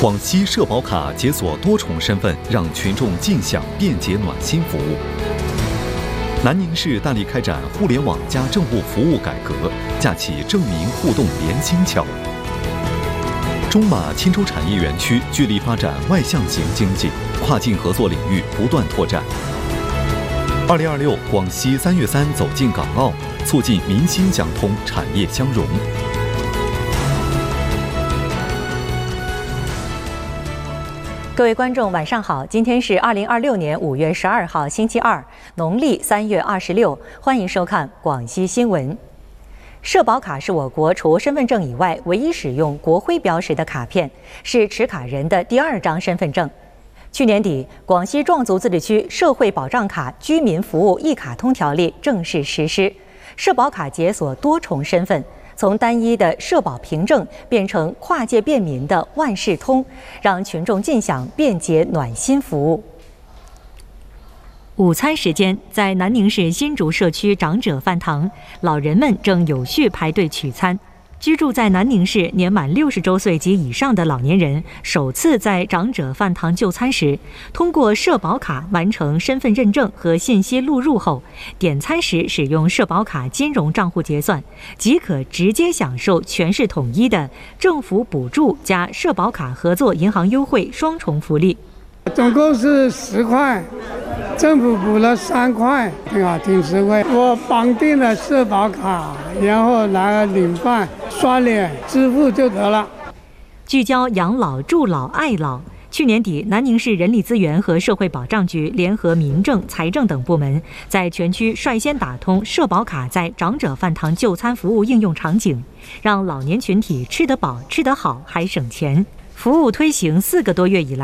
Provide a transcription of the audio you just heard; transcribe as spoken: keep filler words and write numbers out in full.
广西社保卡解锁多重身份，让群众尽享便捷暖心服务。南宁市大力开展互联网加政务服务改革，架起政民互动连心桥。中马钦州产业园区聚力发展外向型经济，跨境合作领域不断拓展。二零二六广西三月三走进港澳，促进民心相通、产业相融。 各位观众，晚上好！今天是二零二六年五月十二号，星期二，农历三月二十六。欢迎收看广西新闻。社保卡是我国除身份证以外唯一使用国徽标识的卡片，是持卡人的第二张身份证。去年底，广西壮族自治区社会保障卡居民服务一卡通条例正式实施，社保卡解锁多重身份。从单一的社保凭证变成跨界便民的万事通，让群众尽享便捷暖心服务。午餐时间，在南宁市新竹社区长者饭堂，老人们正有序排队取餐。居住在南宁市年满六十周岁及以上的老年人，首次在长者饭堂就餐时，通过社保卡完成身份认证和信息录入后，点餐时使用社保卡金融账户结算，即可直接享受全市统一的政府补助加社保卡合作银行优惠双重福利。 总共是十块，政府补了三块，挺好，挺实惠。我绑定了社保卡，然后拿领饭刷脸支付就得了。 聚焦养老、助老、爱老。去年底，南宁市人力资源和社会保障局联合民政、财政等部门，在全区率先打通社保卡在长者饭堂就餐服务应用场景，让老年群体吃得饱、吃得好，还省钱。服务推行四个多月以来，